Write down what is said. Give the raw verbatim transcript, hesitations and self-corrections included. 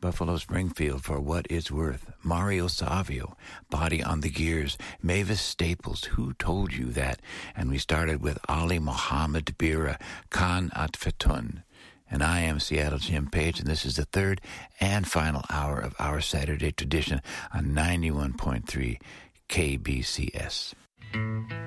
Buffalo Springfield for What It's Worth, Mario Savio, Body on the Gears, Mavis Staples, Who Told You That? And we started with Ali Mohammed Bira, Khan At Fatun. And I am Seattle Jim Page, and this is the third and final hour of our Saturday tradition on ninety-one point three K B C S.